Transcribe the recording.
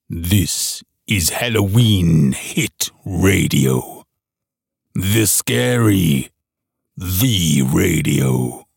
This is Halloween Hit Radio. The Scary, the Radio.